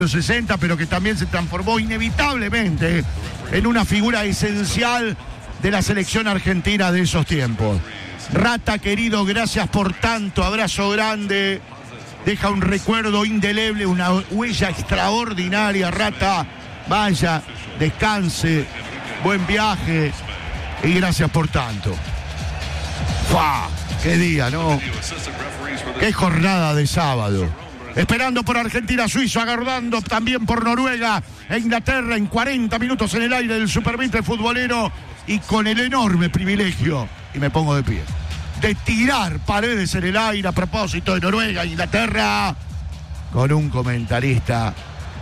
60, pero que también se transformó inevitablemente en una figura esencial de la selección argentina de esos tiempos. Rata querido, gracias por tanto, abrazo grande, deja un recuerdo indeleble, una huella extraordinaria. Rata, vaya, descanse, buen viaje y gracias por tanto. ¡Fua! ¡Qué día!, ¿no? ¡Qué jornada de sábado! Esperando por Argentina, Suiza, aguardando también por Noruega e Inglaterra en 40 minutos en el aire del Super Mitre futbolero y con el enorme privilegio, y me pongo de pie, de tirar paredes en el aire a propósito de Noruega e Inglaterra con un comentarista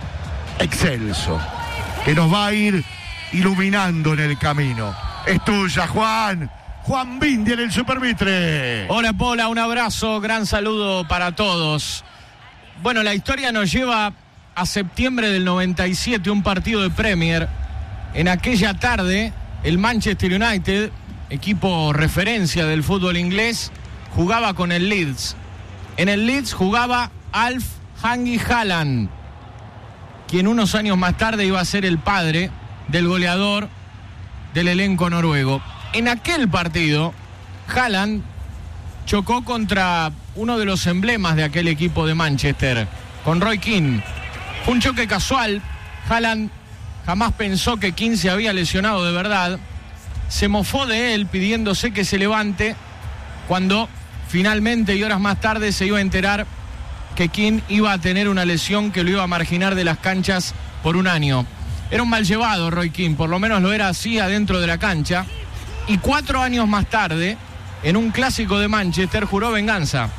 excelso que nos va a ir iluminando en el camino. Es tuya, Juan Bindi en el Super Mitre. Hola, Pola, un abrazo, gran saludo para todos. Bueno, la historia nos lleva a septiembre del 97, un partido de Premier. En aquella tarde, el Manchester United, equipo referencia del fútbol inglés, jugaba con el Leeds. En el Leeds jugaba Alf Hangi Haaland, quien unos años más tarde iba a ser el padre del goleador del elenco noruego. En aquel partido, Haaland chocó contra uno de los emblemas de aquel equipo de Manchester, con Roy Keane. Fue un choque casual. Haaland jamás pensó que Keane se había lesionado de verdad. Se mofó de él pidiéndose que se levante, cuando finalmente y horas más tarde se iba a enterar que Keane iba a tener una lesión que lo iba a marginar de las canchas por un año. Era un mal llevado Roy Keane, por lo menos lo era así adentro de la cancha. Y 4 años más tarde, en un clásico de Manchester, juró venganza.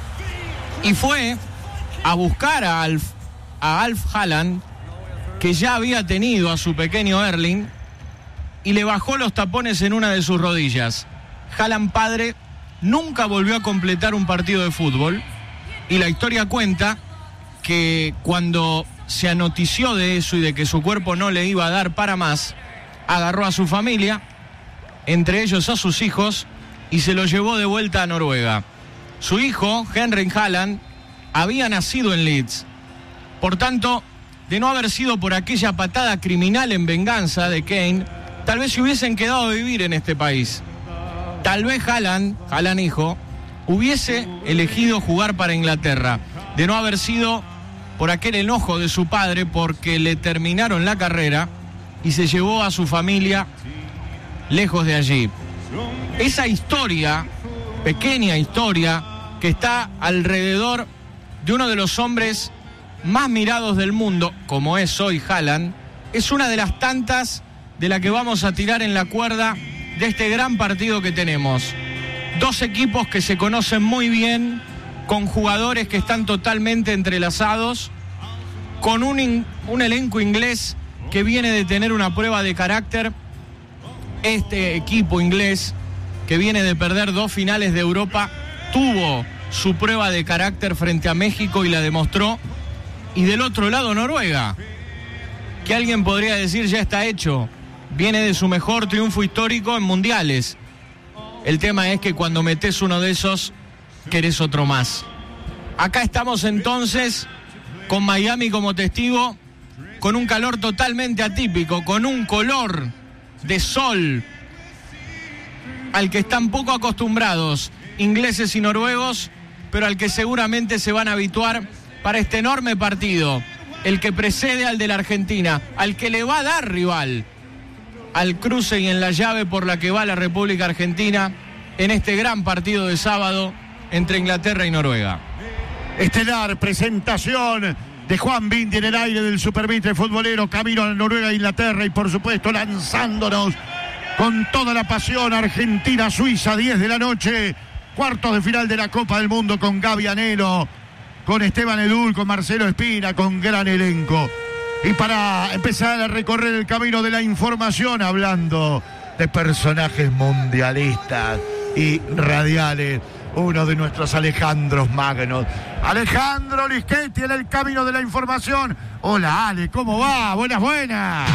Y fue a buscar a Alf Haaland, que ya había tenido a su pequeño Erling, y le bajó los tapones en una de sus rodillas. Haaland padre nunca volvió a completar un partido de fútbol, y la historia cuenta que cuando se anotició de eso y de que su cuerpo no le iba a dar para más, agarró a su familia, entre ellos a sus hijos, y se lo llevó de vuelta a Noruega. Su hijo, Henrik Haaland, había nacido en Leeds. Por tanto, de no haber sido por aquella patada criminal en venganza de Kane, tal vez se hubiesen quedado a vivir en este país. Tal vez Haaland hijo, hubiese elegido jugar para Inglaterra, de no haber sido por aquel enojo de su padre porque le terminaron la carrera y se llevó a su familia lejos de allí. Esa historia, pequeña historia, que está alrededor de uno de los hombres más mirados del mundo, como es hoy Haaland, es una de las tantas de la que vamos a tirar en la cuerda de este gran partido que tenemos. 2 equipos que se conocen muy bien, con jugadores que están totalmente entrelazados, con un elenco inglés que viene de tener una prueba de carácter. Este equipo inglés, que viene de perder 2 finales de Europa, tuvo su prueba de carácter frente a México y la demostró. Y del otro lado, Noruega, que alguien podría decir ya está hecho, viene de su mejor triunfo histórico en mundiales. El tema es que cuando metes uno de esos, querés otro más. Acá estamos entonces con Miami como testigo, con un calor totalmente atípico, con un color de sol al que están poco acostumbrados ingleses y noruegos, pero al que seguramente se van a habituar para este enorme partido, el que precede al de la Argentina, al que le va a dar rival al cruce y en la llave por la que va la República Argentina en este gran partido de sábado entre Inglaterra y Noruega. Estelar presentación de Juan Bindi en el aire del Super Mitre futbolero, camino a Noruega e Inglaterra, y por supuesto lanzándonos con toda la pasión Argentina-Suiza, 10 de la noche, cuartos de final de la Copa del Mundo, con Gaby Anelo, con Esteban Edul, con Marcelo Espina, con gran elenco. Y para empezar a recorrer el camino de la información, hablando de personajes mundialistas y radiales, uno de nuestros Alejandros magnos, Alejandro Lischetti, en el camino de la información. Hola, Ale, ¿cómo va? Buenas.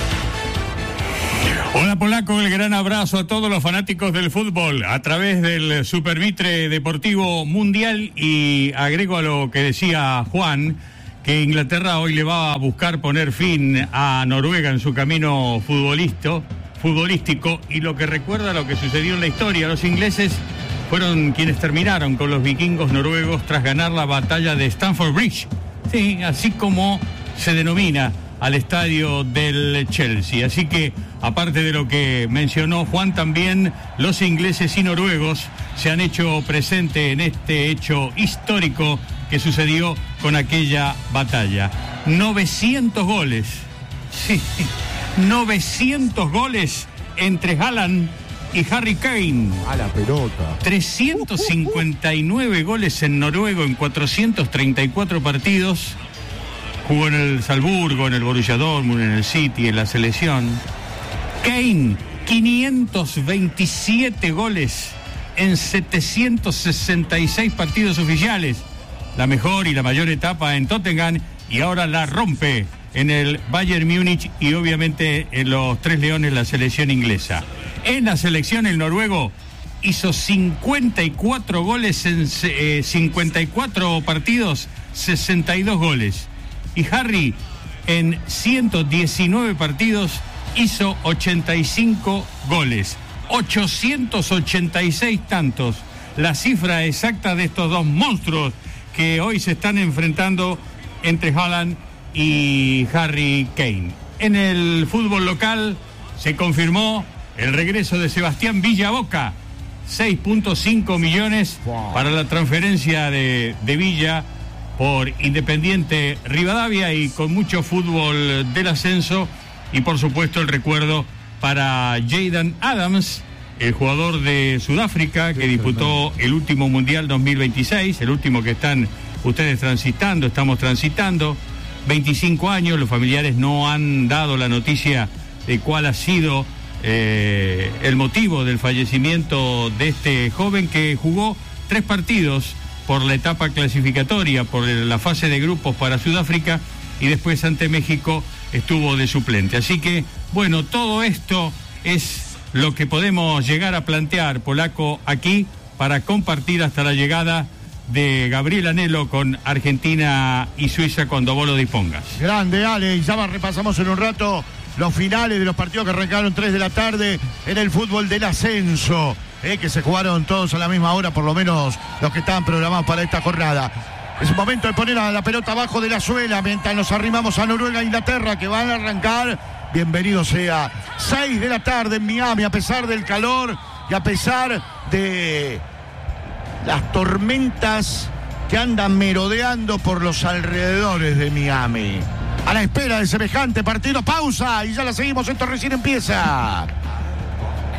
Hola, Polaco, el gran abrazo a todos los fanáticos del fútbol a través del Super Mitre Deportivo Mundial, y agrego a lo que decía Juan, que Inglaterra hoy le va a buscar poner fin a Noruega en su camino futbolístico, y lo que recuerda lo que sucedió en la historia. Los ingleses fueron quienes terminaron con los vikingos noruegos tras ganar la batalla de Stamford Bridge, sí, así como se denomina al estadio del Chelsea. Así que, aparte de lo que mencionó Juan, también los ingleses y noruegos se han hecho presente en este hecho histórico que sucedió con aquella batalla. 900 goles, sí, 900 goles entre Haaland y Harry Kane. A la pelota. 359 goles en noruego en 434 partidos. Jugó en el Salzburgo, en el Borussia Dortmund, en el City, en la selección. Kane, 527 goles en 766 partidos oficiales. La mejor y la mayor etapa en Tottenham, y ahora la rompe en el Bayern Múnich y obviamente en los Tres Leones, la selección inglesa. En la selección, el noruego hizo 54 goles en 54 partidos, 62 goles. Y Harry, en 119 partidos, hizo 85 goles, 886 tantos. La cifra exacta de estos dos monstruos que hoy se están enfrentando entre Haaland y Harry Kane. En el fútbol local se confirmó el regreso de Sebastián Villa a Boca. 6.5 millones para la transferencia de Villa por Independiente Rivadavia, y con mucho fútbol del ascenso, y por supuesto el recuerdo para Jayden Adams, el jugador de Sudáfrica que disputó el último Mundial 2026, el último que están ustedes estamos transitando. 25 años, los familiares no han dado la noticia de cuál ha sido el motivo del fallecimiento de este joven, que jugó 3 partidos por la etapa clasificatoria, por la fase de grupos para Sudáfrica, y después ante México estuvo de suplente. Así que, bueno, todo esto es lo que podemos llegar a plantear, Polaco, aquí para compartir hasta la llegada de Gabriel Anhelo con Argentina y Suiza cuando vos lo dispongas. Grande, Ale, y ya repasamos en un rato los finales de los partidos que arrancaron 3 de la tarde en el fútbol del ascenso, que se jugaron todos a la misma hora, por lo menos los que estaban programados para esta jornada. Es el momento de poner a la pelota abajo de la suela mientras nos arrimamos a Noruega e Inglaterra, que van a arrancar. Bienvenido sea. 6 de la tarde en Miami, a pesar del calor y a pesar de las tormentas que andan merodeando por los alrededores de Miami. A la espera de semejante partido, pausa y ya la seguimos, esto recién empieza.